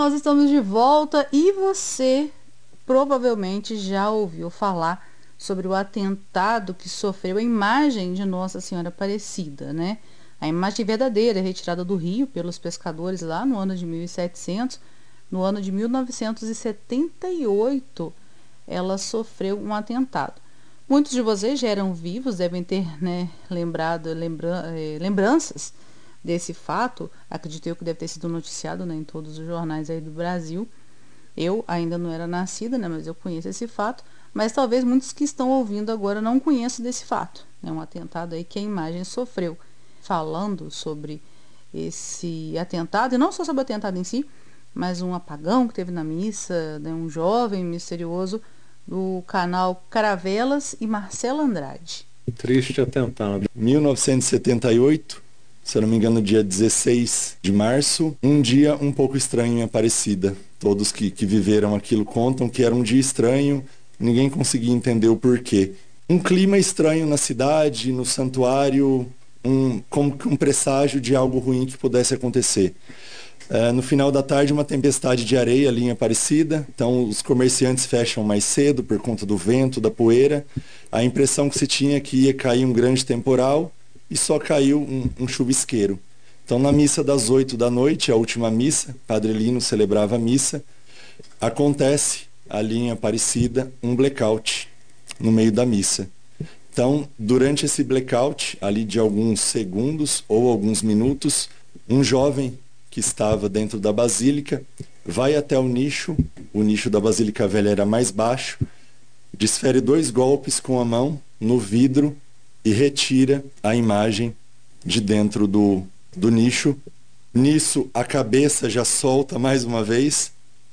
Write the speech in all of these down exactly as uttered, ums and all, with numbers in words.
Nós estamos de volta e você provavelmente já ouviu falar sobre o atentado que sofreu a imagem de Nossa Senhora Aparecida, né? A imagem verdadeira, retirada do rio pelos pescadores lá no ano de mil e setecentos, no ano de mil novecentos e setenta e oito, ela sofreu um atentado. Muitos de vocês já eram vivos, devem ter, né, lembrado, lembra, eh, lembranças desse fato. Acredito eu que deve ter sido noticiado, né, em todos os jornais aí do Brasil. Eu ainda não era nascida, né, mas eu conheço esse fato. Mas talvez muitos que estão ouvindo agora não conheçam desse fato. É um atentado aí que a imagem sofreu. Falando sobre esse atentado, e não só sobre o atentado em si, mas um apagão que teve na missa, né, um jovem misterioso do canal Caravelas e Marcelo Andrade. Triste atentado. mil novecentos e setenta e oito, se eu não me engano, dia dezesseis de março, um dia um pouco estranho em Aparecida. Todos que, que viveram aquilo contam que era um dia estranho, ninguém conseguia entender o porquê. Um clima estranho na cidade, no santuário, um, como que um presságio de algo ruim que pudesse acontecer. Uh, no final da tarde, uma tempestade de areia ali em Aparecida, então os comerciantes fecham mais cedo por conta do vento, da poeira. A impressão que se tinha é que ia cair um grande temporal e só caiu um, um chuvisqueiro. Então, na missa das oito da noite, a última missa, Padre Lino celebrava a missa, acontece ali em Aparecida um blackout no meio da missa. Então, durante esse blackout, ali de alguns segundos ou alguns minutos, um jovem que estava dentro da basílica vai até o nicho, o nicho da Basílica Velha era mais baixo, desfere dois golpes com a mão no vidro e retira a imagem de dentro do, do nicho. Nisso, a cabeça já solta mais uma vez,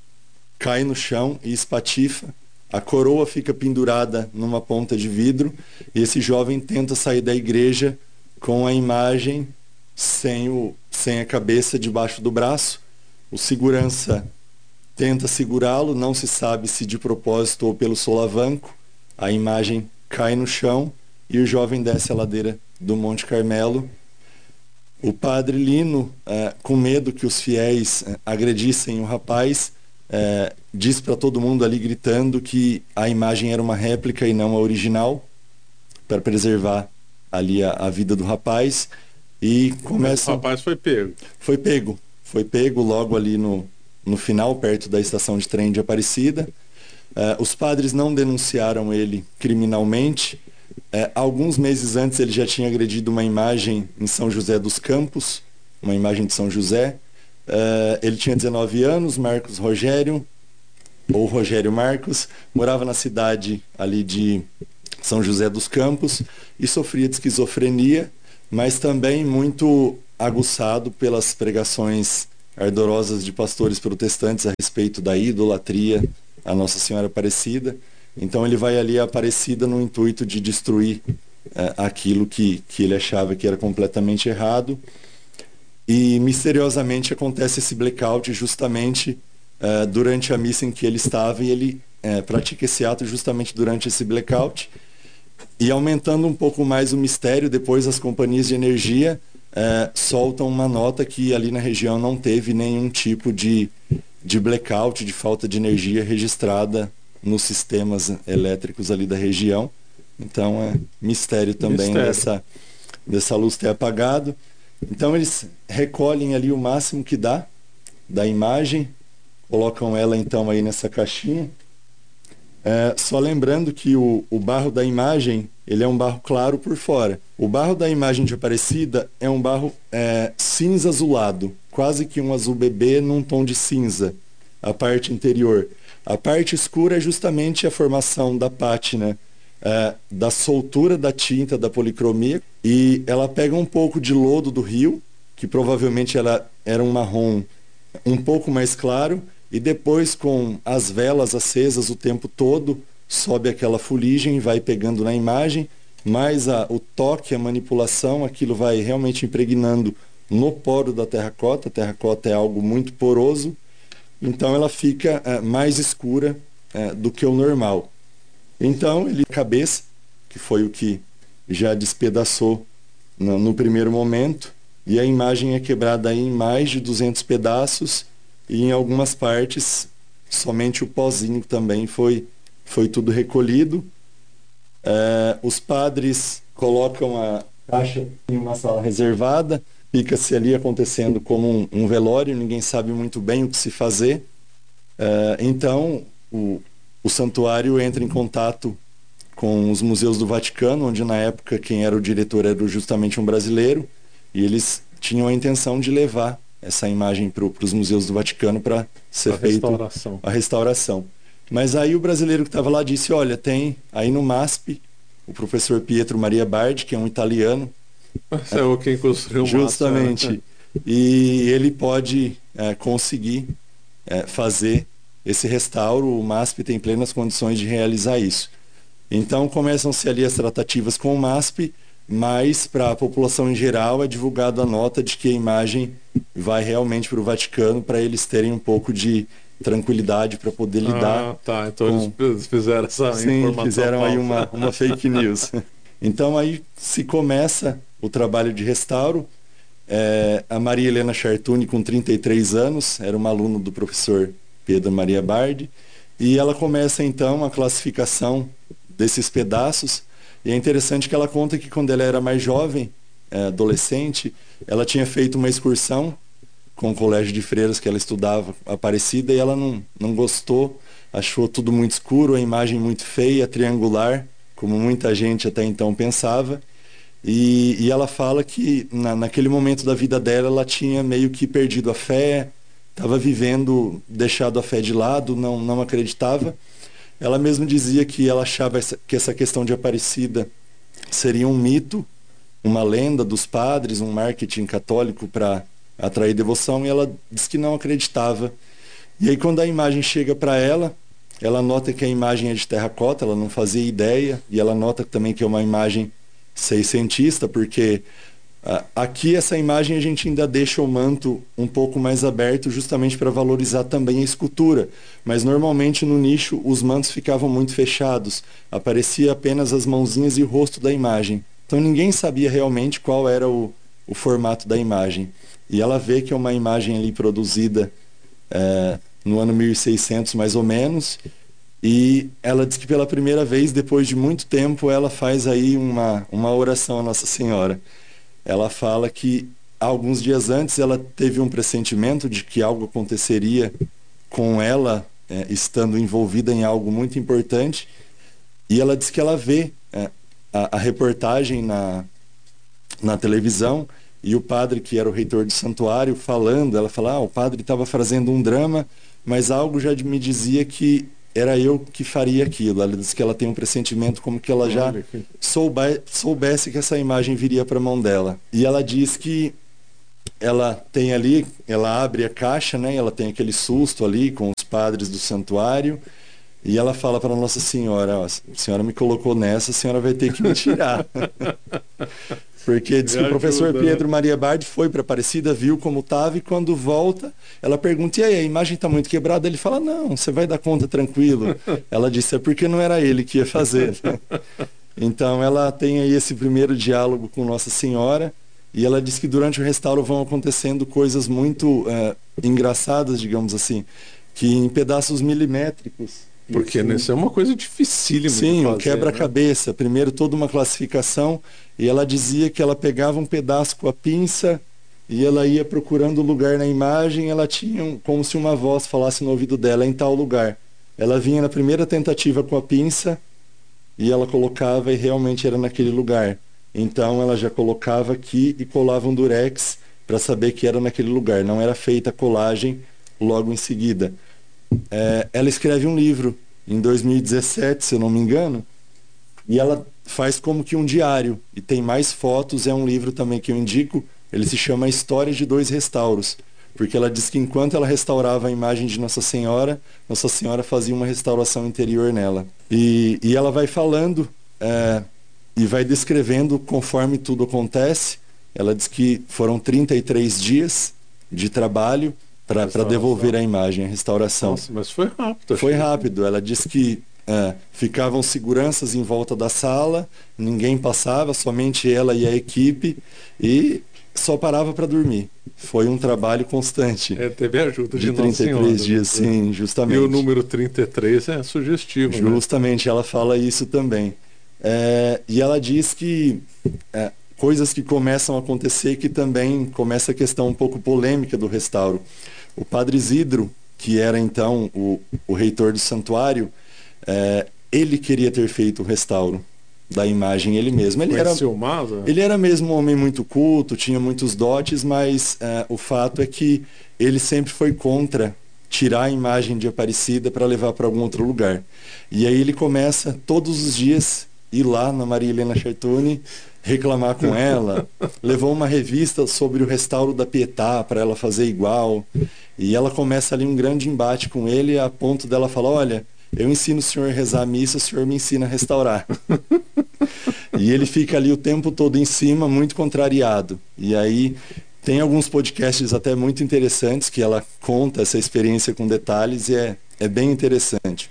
cai no chão e espatifa. A coroa fica pendurada numa ponta de vidro e esse jovem tenta sair da igreja com a imagem sem, o, sem a cabeça debaixo do braço. O segurança tenta segurá-lo, não se sabe se de propósito ou pelo solavanco. A imagem cai no chão e o jovem desce a ladeira do Monte Carmelo. O padre Lino, eh, com medo que os fiéis eh, agredissem o rapaz, eh, diz para todo mundo ali gritando que a imagem era uma réplica e não a original, para preservar ali a, a vida do rapaz. E começa... O rapaz foi pego. Foi pego. Foi pego logo ali no, no final, perto da estação de trem de Aparecida. Uh, os padres não denunciaram ele criminalmente. Uh, alguns meses antes ele já tinha agredido uma imagem em São José dos Campos, uma imagem de São José. Uh, ele tinha dezenove anos, Marcos Rogério, ou Rogério Marcos, morava na cidade ali de São José dos Campos e sofria de esquizofrenia, mas também muito aguçado pelas pregações ardorosas de pastores protestantes a respeito da idolatria a Nossa Senhora Aparecida. Então ele vai ali a Aparecida no intuito de destruir eh, aquilo que, que ele achava que era completamente errado. E misteriosamente acontece esse blackout justamente eh, durante a missa em que ele estava, e ele eh, pratica esse ato justamente durante esse blackout. E aumentando um pouco mais o mistério, depois as companhias de energia eh, soltam uma nota que ali na região não teve nenhum tipo de, de blackout, de falta de energia registrada nos sistemas elétricos ali da região. Então é mistério também mistério. Dessa, dessa luz ter apagado. Então eles recolhem ali o máximo que dá da imagem, colocam ela então aí nessa caixinha. É, só lembrando que o, o barro da imagem, ele é um barro claro por fora. O barro da imagem de Aparecida é um barro é, cinza azulado, quase que um azul bebê num tom de cinza, a parte interior. A parte escura é justamente a formação da pátina, é, da soltura da tinta, da policromia, e ela pega um pouco de lodo do rio, que provavelmente ela era um marrom um pouco mais claro, e depois com as velas acesas o tempo todo, sobe aquela fuligem e vai pegando na imagem, mais a, o toque, a manipulação, aquilo vai realmente impregnando no poro da terracota. A terracota é algo muito poroso, então ela fica é, mais escura é, do que o normal. Então ele, a cabeça, que foi o que já despedaçou no, no primeiro momento, e a imagem é quebrada em mais de duzentos pedaços, e em algumas partes somente o pozinho também foi, foi tudo recolhido. É, os padres colocam a caixa em uma sala reservada, fica-se ali acontecendo como um, um velório, ninguém sabe muito bem o que se fazer. É, então, o, o santuário entra em contato com os museus do Vaticano, onde na época quem era o diretor era justamente um brasileiro, e eles tinham a intenção de levar essa imagem para os museus do Vaticano para ser feita a restauração. Mas aí o brasileiro que estava lá disse, olha, tem aí no M A S P o professor Pietro Maria Bardi, que é um italiano. Mas é o quem construiu o justamente. Massa, né? E ele pode é, conseguir é, fazer esse restauro, o M A S P tem plenas condições de realizar isso. Então começam-se ali as tratativas com o M A S P, mas para a população em geral é divulgada a nota de que a imagem vai realmente para o Vaticano para eles terem um pouco de tranquilidade para poder lidar. Ah, tá. Então com... eles fizeram essa Sim, informação fizeram falsa. aí uma, uma fake news. Então aí se começa o trabalho de restauro. É, a Maria Helena Chartuni, com trinta e três anos, era uma aluna do professor Pedro Maria Bardi, e ela começa então a classificação desses pedaços. E é interessante que ela conta que quando ela era mais jovem, é, adolescente, ela tinha feito uma excursão com o colégio de freiras que ela estudava, Aparecida, e ela não, não gostou, achou tudo muito escuro, a imagem muito feia, triangular, como muita gente até então pensava. E, e ela fala que na, naquele momento da vida dela, ela tinha meio que perdido a fé, estava vivendo, deixado a fé de lado, não, não acreditava. Ela mesma dizia que ela achava essa, que essa questão de Aparecida seria um mito, uma lenda dos padres, um marketing católico para atrair devoção, e ela disse que não acreditava. E aí quando a imagem chega para ela, ela nota que a imagem é de terracota, ela não fazia ideia, e ela nota também que é uma imagem seiscentista, porque uh, aqui essa imagem a gente ainda deixa o manto um pouco mais aberto justamente para valorizar também a escultura, mas normalmente no nicho os mantos ficavam muito fechados, aparecia apenas as mãozinhas e o rosto da imagem, então ninguém sabia realmente qual era o, o formato da imagem, e ela vê que é uma imagem ali produzida uh, no ano mil e seiscentos mais ou menos. E ela diz que pela primeira vez, depois de muito tempo, ela faz aí uma, uma oração a Nossa Senhora. Ela fala que alguns dias antes ela teve um pressentimento de que algo aconteceria com ela, é, estando envolvida em algo muito importante. E ela diz que ela vê é, a, a reportagem na, na televisão e o padre, que era o reitor do santuário, falando, ela fala, ah, o padre estava fazendo um drama, mas algo já me dizia que era eu que faria aquilo. Ela diz que ela tem um pressentimento como que ela já souba, soubesse que essa imagem viria para a mão dela. E ela diz que ela tem ali, ela abre a caixa, né? Ela tem aquele susto ali com os padres do santuário, e ela fala para Nossa Senhora, ó, a senhora me colocou nessa, a senhora vai ter que me tirar. Porque diz que o professor Pietro Maria Bardi foi para Aparecida, viu como estava, e quando volta, ela pergunta, e aí, a imagem está muito quebrada? Ele fala, não, você vai dar conta tranquilo. Ela disse, é porque não era ele que ia fazer. Então ela tem aí esse primeiro diálogo com Nossa Senhora, e ela diz que durante o restauro vão acontecendo coisas muito uh, engraçadas, digamos assim, que em pedaços milimétricos. Porque assim, isso é uma coisa dificílima. Sim, um quebra-cabeça. Né? Primeiro toda uma classificação, e ela dizia que ela pegava um pedaço com a pinça e ela ia procurando o lugar na imagem, ela tinha um, como se uma voz falasse no ouvido dela, em tal lugar. Ela vinha na primeira tentativa com a pinça e ela colocava e realmente era naquele lugar. Então ela já colocava aqui e colava um durex para saber que era naquele lugar. Não era feita a colagem logo em seguida. É, ela escreve um livro em dois mil e dezessete, se eu não me engano, e ela faz como que um diário, e tem mais fotos, é um livro também que eu indico, ele se chama História de Dois Restauros, porque ela diz que enquanto ela restaurava a imagem de Nossa Senhora, Nossa Senhora fazia uma restauração interior nela. E, e ela vai falando é, e vai descrevendo conforme tudo acontece. Ela diz que foram trinta e três dias de trabalho para devolver a imagem, a restauração. Nossa, mas foi rápido. Foi rápido. Ela disse que é, ficavam seguranças em volta da sala, ninguém passava, somente ela e a equipe, e só parava para dormir. Foi um trabalho constante. É, teve ajuda de, de trinta e três Nossa Senhora, dias, sim, justamente. E o número trinta e três é sugestivo, Justamente, né? Ela fala isso também. É, e ela diz que é, coisas que começam a acontecer, que também começa a questão um pouco polêmica do restauro. O padre Isidro, que era então o, o reitor do santuário, é, ele queria ter feito o restauro da imagem ele mesmo. Ele era, ele era mesmo um homem muito culto, tinha muitos dotes, mas é, o fato é que ele sempre foi contra tirar a imagem de Aparecida para levar para algum outro lugar. E aí ele começa todos os dias ir lá na Maria Helena Chartoni, reclamar com ela, levou uma revista sobre o restauro da Pietà para ela fazer igual, e ela começa ali um grande embate com ele, a ponto dela falar: olha, eu ensino o senhor a rezar a missa, o senhor me ensina a restaurar. E ele fica ali o tempo todo em cima, muito contrariado. E aí tem alguns podcasts até muito interessantes que ela conta essa experiência com detalhes, e é, é bem interessante.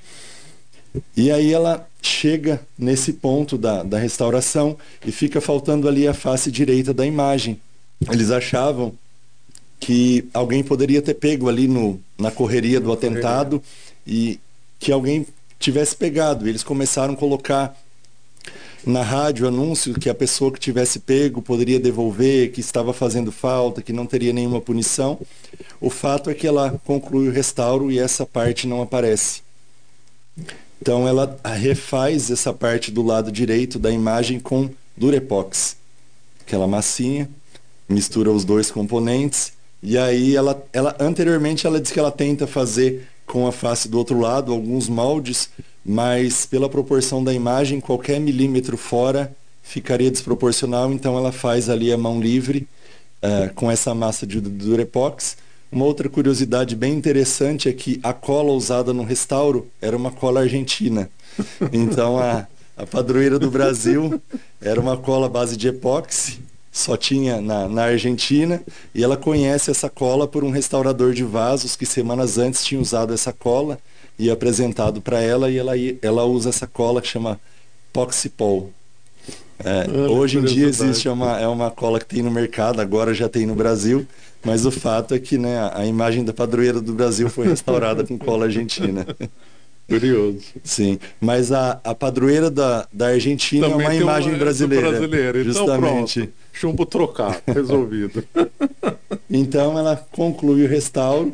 E aí ela chega nesse ponto da, da restauração e fica faltando ali a face direita da imagem. Eles achavam que alguém poderia ter pego ali no, na correria do atentado e que alguém tivesse pegado. Eles começaram a colocar na rádio anúncio que a pessoa que tivesse pego poderia devolver, que estava fazendo falta, que não teria nenhuma punição. O fato é que ela conclui o restauro e essa parte não aparece. Então ela refaz essa parte do lado direito da imagem com Durepox, aquela massinha, mistura os dois componentes, e aí ela, ela anteriormente ela diz que ela tenta fazer com a face do outro lado alguns moldes, mas pela proporção da imagem, qualquer milímetro fora ficaria desproporcional, então ela faz ali a mão livre uh, com essa massa de Durepox. Uma outra curiosidade bem interessante é que a cola usada no restauro era uma cola argentina. Então a, a padroeira do Brasil era uma cola à base de epóxi, só tinha na, na Argentina, e ela conhece essa cola por um restaurador de vasos que semanas antes tinha usado essa cola e apresentado para ela, e ela, ela usa essa cola que chama Poxipol. É, hoje em dia existe uma, é uma cola que tem no mercado, agora já tem no Brasil, mas o fato é que, né, a imagem da padroeira do Brasil foi restaurada com cola argentina. Curioso. Sim, mas a, a padroeira da, da Argentina também é uma imagem uma, brasileira. brasileira. Justamente. Então, pronto. Chumbo trocado, resolvido. Então ela conclui o restauro.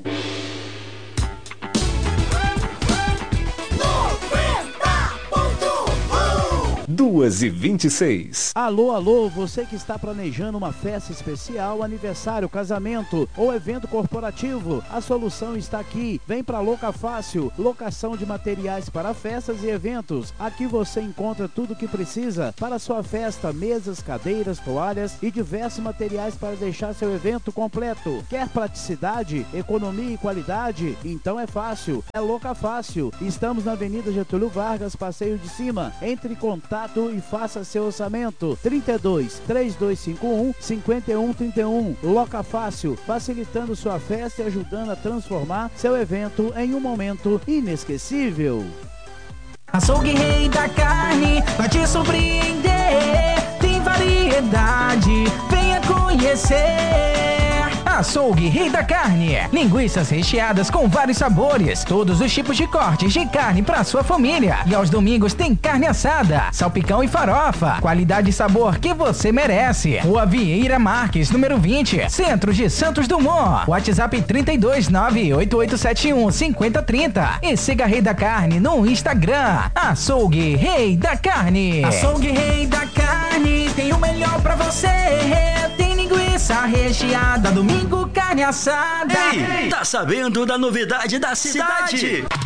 duas e vinte e seis. Alô, alô, você que está planejando uma festa especial, aniversário, casamento ou evento corporativo, a solução está aqui. Vem para Loca Fácil, locação de materiais para festas e eventos. Aqui você encontra tudo o que precisa para sua festa: mesas, cadeiras, toalhas e diversos materiais para deixar seu evento completo. Quer praticidade, economia e qualidade? Então é fácil, é Loca Fácil. Estamos na Avenida Getúlio Vargas, Passeio de Cima. Entre em contato e faça seu orçamento. trinta e dois, três dois cinco um, cinco um três um. Loca Fácil, facilitando sua festa e ajudando a transformar seu evento em um momento inesquecível. Açougue Rei da Carne vai te surpreender. Tem variedade, venha conhecer. Açougue Rei da Carne, linguiças recheadas com vários sabores, todos os tipos de cortes de carne para sua família. E aos domingos tem carne assada, salpicão e farofa, qualidade e sabor que você merece. Rua Vieira Marques, número vinte, Centro de Santos Dumont. WhatsApp trinta e dois, nove oito oito sete um, cinco zero três zero. E siga Rei da Carne no Instagram. Açougue Rei da Carne. Açougue Rei da Carne tem o melhor pra você. Tem linguiça recheada, domingo carne assada. Ei, tá sabendo da novidade da cidade? cidade.